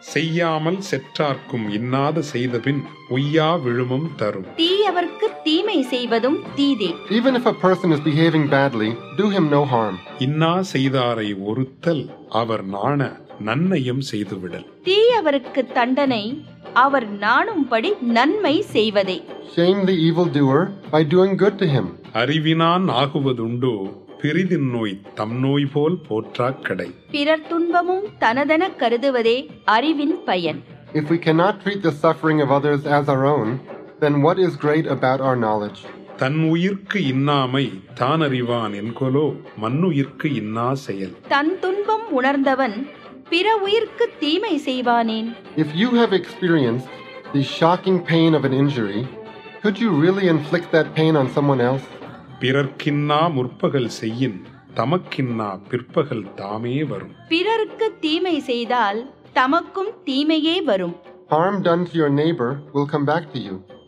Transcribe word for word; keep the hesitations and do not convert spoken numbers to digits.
செய்யாமல் செற்றார்க்கும் இன்னாத செய்தபின் உய்யா விழுமம் தரும். தீயவர்க்கு தீமை செய்வதும் தீதே. Even if a person is behaving badly, do him no harm. இன்னா செய்தாரை ஒருத்தல் அவர் நாண நன்மையும் செய்துவிடல். தீயவருக்கு தண்டனை அவர் நாணும்படி நன்மை செய்வதே. Shame the evildoer by doing good to him. அறிவினான் ஆகுவதுண்டோ பிரிதின் நோய் தம் நோய் போல் போற்றாக் கடை. பிறர் துன்பமும் தனதென கருதுவதே அறிவின் பயன். If we cannot treat the suffering of others as our own, then what is great about our knowledge? தன் உயிர்க்கு இன்னாமை தான் அறிவான் என்கொலோ மண்ணுயிர்க்கு இன்னா செயல். தன் துன்பம் உணர்ந்தவன் பிற உயிர்க்கு தீமை செய்வானேன். If you have experienced the shocking pain of an injury, could you really inflict that pain on someone else? பிறர்க்கின்னா முற்பகல் செய்யின் தமக்கின்னா பிற்பகல் தாமே வரும். பிறருக்கு தீமை செய்தால் தமக்கும் தீமையே வரும். Harm done to your neighbor will come back to you.